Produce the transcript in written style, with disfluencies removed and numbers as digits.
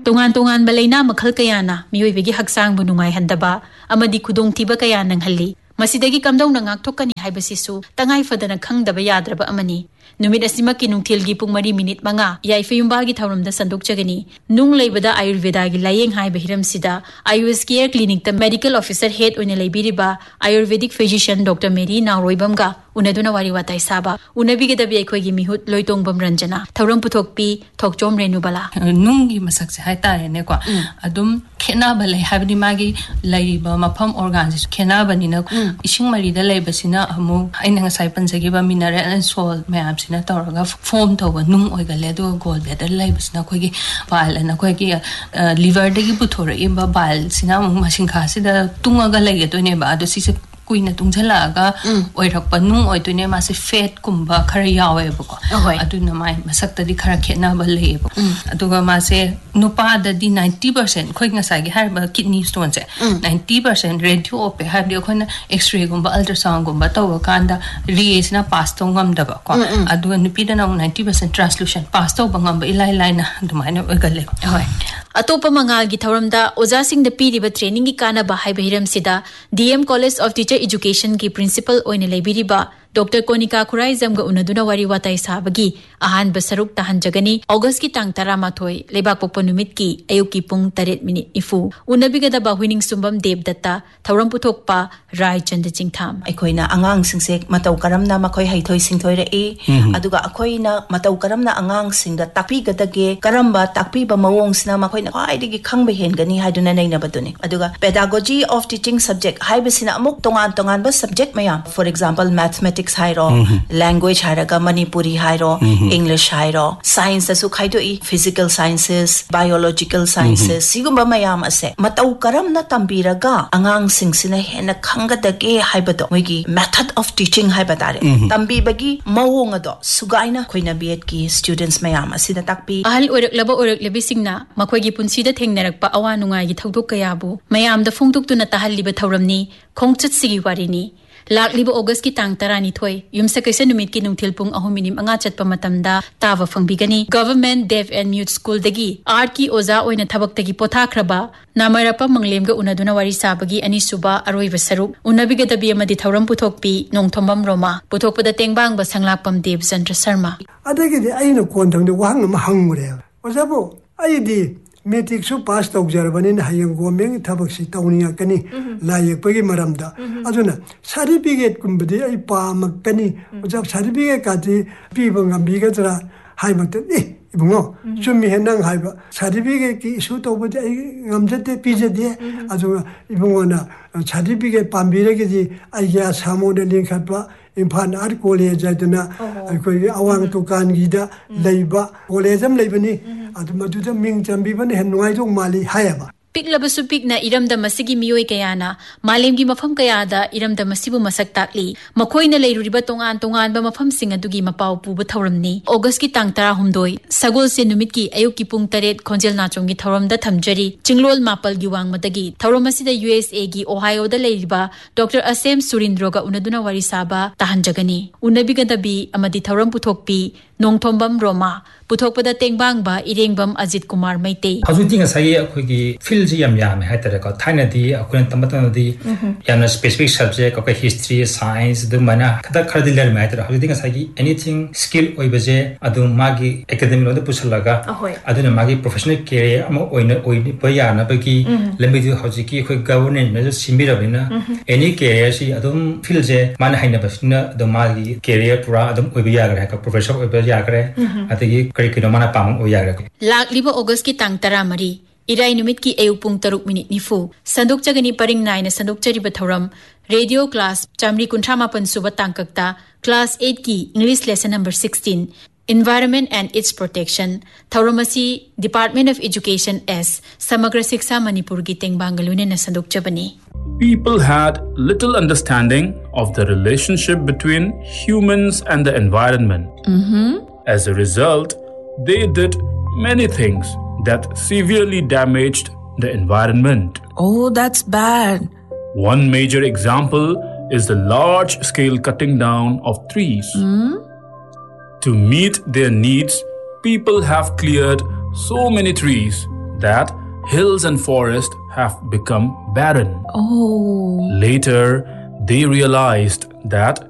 ꯇꯣꯉꯥꯟ ꯕꯂꯩꯅꯥ ꯃꯈꯜ ꯀꯌꯥꯅ ꯃꯤꯑꯣꯏꯕꯒꯤ ꯍꯛꯆꯥꯡꯕꯨ ꯅꯨꯡꯉꯥꯏꯍꯟꯗꯕ ꯑꯃꯗꯤ ꯈꯨꯗꯣꯡꯊꯤꯕ ꯀꯌꯥ ꯅꯪꯍꯜꯂꯤ ꯃꯁꯤꯗꯒꯤ ꯀꯝꯗꯧꯅ ꯉꯥꯛꯊꯣꯛꯀꯅꯤ ꯍꯥꯏꯕꯁꯤꯁꯨ ꯇꯉꯥꯏ ꯐꯗꯅ ꯈꯪꯗꯕ ꯌꯥꯗ꯭ꯔꯕ ꯑꯃꯅꯤ ꯅꯨꯃꯤꯠ ꯑꯁꯤꯃꯛꯀꯤ ꯅꯨꯡꯊꯤꯜꯒꯤ ꯄꯨꯡ 4:05 ꯌꯥꯏꯐ ꯊꯧꯔꯝꯗ ꯁꯟꯗꯣꯛꯆꯒꯅꯤ ꯅꯨꯡ ꯂꯩꯕꯗ ꯑꯥꯌꯨꯔꯚꯦꯗꯥꯒꯤ ꯂꯥꯌꯦꯡ ꯍꯥꯏꯕ ꯍꯤꯔꯝꯁꯤꯗ ꯑꯥꯌꯨꯁ ꯀꯦꯌꯔ ꯀ꯭ꯂꯤꯅꯤꯛꯇ ꯃꯦꯗꯤꯀꯦꯜ ꯑꯣꯐꯤꯁꯔ ꯍꯦꯗ ꯑꯣꯏꯅ ꯂꯩꯕꯤꯔꯤꯕ ꯑꯥꯌꯨꯔꯚꯦꯗꯤꯛ ꯐꯤꯖꯤꯁꯤꯌꯟ ꯗꯣꯛꯇꯔ ꯃꯦꯔꯤ ꯅꯥꯎꯔꯣꯏꯕꯝꯒ ꯎꯅꯗꯨꯅ ꯋꯥꯔꯤ ꯋꯥꯇꯥꯏ ꯁꯥꯕ ꯎꯅꯕꯤꯒꯗꯕꯤ ꯑꯩꯈꯣꯏꯒꯤ ꯃꯤꯍꯨꯠ ꯂꯣꯏꯇꯣꯡꯕꯝ ꯔꯟꯖꯅꯥ ꯊꯧꯔꯝ ꯄꯨꯊꯣꯛꯄꯤ ꯊꯣꯛꯆꯣꯝ ꯔꯦꯅꯨꯕꯂꯥ ꯅꯨꯡꯒꯤ ꯃꯁꯛꯁꯦ ꯍꯥꯏꯇꯥꯔꯦꯅꯦꯀꯣ ꯑꯗꯨꯝ ꯈꯦꯠꯅꯕ ꯂꯩ ꯍꯥꯏꯕꯗꯤ ꯃꯥꯒꯤ ꯂꯩꯔꯤꯕ ꯃꯐꯝ ꯑꯣꯔꯒꯥꯟꯁꯤꯁꯨ ꯈꯦꯠꯅꯕꯅꯤꯅ ꯏꯁꯤꯡ ꯃꯔꯤꯗ ꯂꯩꯕꯁꯤꯅ ꯑꯃꯨꯛ ꯑꯩꯅ ꯉꯁꯥꯏ ꯄꯟꯖꯈꯤꯕ ꯃꯤꯅꯔꯦꯜ ꯑꯦꯟ ꯁꯣꯜ ꯃꯌꯥꯝꯁꯤꯅ ꯇꯧꯔꯒ ꯐꯣꯝ ꯇꯧꯕ ꯅꯨꯡ ꯑꯣꯏꯒꯜꯂꯦ ꯑꯗꯨꯒ ꯒꯣꯜ ꯕ꯭ꯂꯦꯗꯔ ꯂꯩꯕꯁꯤꯅ ꯑꯩꯈꯣꯏꯒꯤ ꯕꯥꯏꯜ ꯑꯅ ꯑꯩꯈꯣꯏꯒꯤ ꯂꯤꯚꯔꯗꯒꯤ ꯄꯨꯊꯣꯔꯛꯏꯕ ꯕꯥꯏꯜꯁꯤꯅ ꯑꯃꯨꯛ ꯃꯁꯤꯡꯈꯥꯁꯤꯗ ꯇꯨꯡꯉꯒ ꯂꯩꯒꯗꯣꯏꯅꯦꯕ ꯑꯗꯣ ꯁꯤꯁꯦ ꯀꯨꯏꯅ ꯇꯨꯡꯁꯤꯜꯂꯛꯑꯒ ꯑꯣꯏꯔꯛꯄ ꯅꯨꯡ ꯑꯣꯏꯗꯣꯏꯅꯦ ꯃꯥꯁꯦ ꯐꯦꯠꯀꯨꯝꯕ ꯈꯔ ꯌꯥꯎꯋꯦꯕꯀꯣ ꯑꯗꯨꯅ ꯃꯥꯏ ꯃꯁꯛꯇꯗꯤ ꯈꯔ ꯈꯦꯠꯅꯕ ꯂꯩꯌꯦꯕ ꯑꯗꯨꯒ ꯃꯥꯁे ꯅꯨꯄꯥꯗꯗꯤ 90% ꯑꯩꯈꯣꯏ ꯉꯁꯥꯏꯒꯤ ꯍꯥꯏꯔꯤꯕ ꯀꯤꯗꯅꯤ ꯁ꯭ꯇꯣꯟꯁꯦ 90% ꯔꯦꯗꯤꯑꯣ ꯑꯣꯄꯦ ꯍꯥꯏꯕꯗꯤ ꯑꯩꯈꯣꯏꯅ ꯑꯦꯛꯁꯔꯦꯒꯨꯝꯕ ꯑꯜꯇ꯭ꯔꯥꯁꯥꯎꯟꯒꯨꯝꯕ ꯇꯧꯕ ꯀꯥꯟꯗ ꯔꯦꯁꯤꯅ ꯄꯥꯁ ꯇꯧ ꯉꯝꯗꯕ ꯀꯣ ꯑꯗꯨꯒ ꯅꯨꯄꯤꯗꯅ ꯑꯃꯨꯛ 90% ꯇ꯭ꯔꯥꯟꯁꯂꯨꯁꯟ ꯄꯥꯁ ꯇꯧꯕ ꯉꯝꯕ ꯏꯂꯥꯏ ꯂꯥꯏꯅ ꯑꯗꯨꯃꯥꯏꯅ ꯑꯣꯏꯒꯜꯂꯦ ꯑꯇꯣꯞꯄ ꯃꯉꯥꯜꯒꯤ ꯊꯧꯔꯝꯗ ꯑꯣꯖꯥꯁꯤꯡꯗ ꯄꯤꯔꯤꯕ ꯇ꯭ꯔꯦꯅꯤꯡꯒꯤ ꯀꯥꯟꯅꯕ ꯍꯥꯏꯕ ꯍꯤꯔꯝꯁꯤꯗ DM ꯀꯣꯂꯦꯖ ꯑꯣꯐ ꯇꯤꯆꯔ ꯏꯖꯨꯀꯦꯁꯟꯒꯤ ꯄ꯭ꯔꯤꯟꯁꯤꯄꯜ ꯑꯣꯏꯅ ꯂꯩꯕꯤꯔꯤꯕ ꯗꯣꯛꯇꯔ ꯀꯣꯅꯤꯀꯥ ꯈꯨꯔꯥꯏꯖꯝꯒ ꯎꯅꯗꯨꯅ ꯋꯥꯔꯤ ꯋꯥꯇꯥꯏ ꯁꯥꯕꯒꯤ ꯑꯍꯥꯟꯕ ꯁꯔꯨꯛ ꯇꯥꯍꯟꯖꯒꯅꯤ ꯑꯣꯒꯁꯠꯀꯤ ꯇꯥꯡ 11 ꯂꯩꯕꯥꯛꯄꯣꯛꯄ ꯅꯨꯃꯤꯠꯀꯤ ꯑꯌꯨꯛꯀꯤ ꯄꯨꯡ 8:40 ꯎꯅꯕꯤꯒꯗꯕ ꯍꯨꯏꯅꯤꯡ ꯁꯨꯝꯕꯝ ꯗꯦꯕꯗꯠꯇ ꯊꯧꯔꯝ ꯄꯨꯊꯣꯛꯄ ꯔꯥꯏ ꯆꯟꯗ ꯆꯤꯡꯊꯥꯝ ꯑꯩꯈꯣꯏꯅ ꯑꯉꯥꯡꯁꯤꯡꯁꯦ ꯃꯇꯧ ꯀꯔꯝꯅ ꯃꯈꯣꯏ ꯍꯩꯊꯣꯏ ꯁꯤꯡꯊꯣꯏꯔꯛꯏ ꯑꯗꯨꯒ ꯑꯩꯈꯣꯏꯅ ꯃꯇꯧ ꯀꯔꯝꯅ ꯑꯉꯥꯡꯁꯤꯡꯗ ꯇꯥꯛꯄꯤꯒꯗꯒꯦ ꯀꯔꯝꯕ ꯇꯥꯛꯄꯤꯕ ꯃꯑꯣꯡꯁꯤꯅ ꯃꯈꯣꯏꯅ ꯈ꯭ꯋꯥꯏꯗꯒꯤ ꯈꯪꯕ ꯍꯦꯟꯒꯅꯤ ꯍꯥꯏꯗꯨꯅ ꯅꯩꯅꯕꯗꯨꯅꯤ ꯑꯗꯨꯒ ꯄꯦꯗꯥꯒꯣꯖꯤ ꯑꯣꯐ ꯇꯤꯆꯤꯡ ꯁꯕꯖꯦꯛ ꯍꯥꯏꯕꯁꯤꯅ ꯑꯃꯨꯛ ꯇꯣꯉꯥꯟꯕ ꯁꯕꯖꯦꯛ ꯃꯌꯥꯝ for example ꯃꯦꯊꯃꯦꯇꯤक्स हाइरो language हाइरगा Manipuri हाइरो English हाइरो science दसु खाइदोई फिजिकल साइंसेस बायोलॉजिकल साइंसेस सिगुम्बा मयाम असे मतौ करमना तंबीरगा अंगांग सिंगसिना हेना खंगदगे हाइबदो मोइगी मेथड ऑफ टीचिंग हाइबतारे तंबीबगी मवोंग अदो सुगाइना खोइना बीएड की स्टूडेंट्स मयाम असिदा ताकपी अहल ओरकलबी सिंगना मखोइगी पुंसीदा थेंगनरकपा अवा नुंगाइगी थौदोक कयाबु मयामदा फोंदोक्तुना ताहल्लिबा थौरमनी खोंगचत सिगी वारिनी लाक्लिबा ऑगस्ट की तांग 12 युमसकैसे नुमित की नुंथिल पुंग 3:05 चटपा मतमदा तावा फंगबिगनी government deaf and mute school दगी art की ओजा ओइना थबक्तगी पोथाख्रबा नामरपा मंगलेमगा उनदुना वारी साबगी अनिसुबा अरोइबा सरुप उनबिगदबी अमदि थौरम पुथोकपी नोंथोंबम रोमा पुथोकपदा टेंगबांग बा संगलाकपम देवचंद्र शर्मा अदगिदि अइना कोनथंग वाहंग म हंगरे ओजाबो अइदि मेट्रिक सु पास तौजरबनी हयंग गवर्नमेंट थबक्सी तौनियाकनी लायकपगी मरमदा अदुना सर्टिफिकेट कुंबदि अइ पामकनी ओजाब सर्टिफिकेट कादि पीबंगबिगदरा हाइमक्ते इबुंगो चुम्मी हेनंग हाइबा सर्टिफिकेट की इशू तौबदि अइ ngамजते पिजदि अदुगा इबुंगोना सर्टिफिकेट पाम्बिरगिदि अइया सामोदे लिंखतबा इम्फान आर्ट कॉलेज जायदना अखोई अवांग तुकानगीदा लैबा कॉलेज अम लैबनी अदु मदुदा मिंग चंबीबने हेन नुवाइदों माली हायबा पिकलबसु पिकना इरमदा मसिगी मियोय कयाना मालेमगी मफम कयादा इरमदा मसिबु मसक ताकली मखोइना लेरुरिबा तोंगान बा मफम सिंग अदुगी मपाव पुबु थौरमनी ऑगस्ट की तांग 13 सगोल से नुमित की अयुक की पुंग 8 खोंजेल नाचोंगी थौरमदा थमजरी चिंगलोल मापल गी वांगमदगी थौरमसिदा USA गी ओहायो दा लेरिबा डॉक्टर असेम सुरिंद्रोगा उनदुना वारी साबा ताहनजगनी उनबिगदबी अमदि थौरम पुथोकपी नोंथोंबम रोमा पुथोकपदा टेंगबांगबा इरेंगबम अजित कुमार मैते हजुरती ngасai अखोगी फील्ड जी याम याम हाइतरे को थाइनादी अखोन तमतनदी याना स्पेसिफिक सब्जेक्ट अखो हिस्ट्री साइंस दुमना खदा खरदि लर माइतरे हजुरती ngасai एनीथिंग स्किल ओइबजे अदु मागी एकेडमिक लोद पुसलगा अदुना मागी प्रोफेशनल करियर अम ओइने बयाना बगी लंबिदि हजुकी अखो गवर्नमेंट ने सिमिरबिना एनी करियर सी अदुम फील्ड जे मान हाइना बसना द मागी करियर पूरा अदुम ओइबे यागरे का प्रोफेसर ओइबे यागरे अतगी करिकुलम माना पामंग ओ यागरे लाक्लिबा ऑगस्ट की तांग 13 इराई नुमित की अयुक पुंग 3:09 संदोकचगनी purring Naina संदोकचरिबा थौरम radio class Chamari कुंठा मापन सुबा तांककता क्लास 8 की English lesson number 16 Environment and its protection थौरमसी department of education S समग्र शिक्षा मणिपुर की तेंगबांगलुने न संदोकचबनी People had little understanding of the relationship between humans and the environment. As a result, they did many things that severely damaged the environment. Oh, that's bad. One major example is the large-scale cutting down of trees. To meet their needs, people have cleared so many trees that hills and forests have become barren. Oh. Later, they realized that